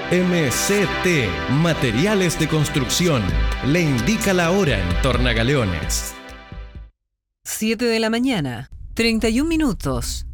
MCT Materiales de Construcción le indica la hora en Tornagaleones. 7 de la mañana, 31 minutos.